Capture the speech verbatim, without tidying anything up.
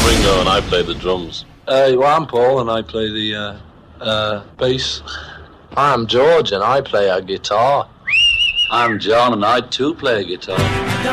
Ringo and I play the drums. Uh, well, I'm Paul and I play the uh, uh, bass. I'm George and I play a guitar. I'm John and I too play a guitar.